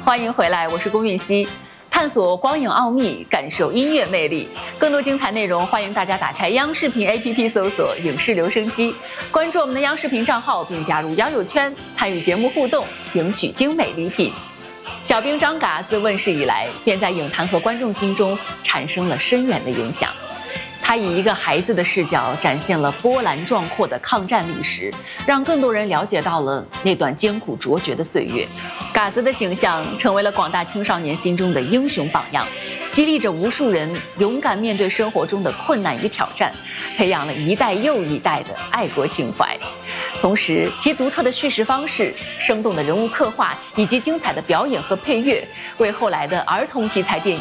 欢迎回来，我是龚韵希。探索光影奥秘，感受音乐魅力。更多精彩内容，欢迎大家打开央视频 APP 搜索"影视留声机"，关注我们的央视频账号，并加入交友圈，参与节目互动，赢取精美礼品。小兵张嘎自问世以来，便在影坛和观众心中产生了深远的影响。他以一个孩子的视角展现了波澜壮阔的抗战历史，让更多人了解到了那段艰苦卓绝的岁月。嘎子的形象成为了广大青少年心中的英雄榜样，激励着无数人勇敢面对生活中的困难与挑战，培养了一代又一代的爱国情怀。同时，其独特的叙事方式、生动的人物刻画以及精彩的表演和配乐，为后来的儿童题材电影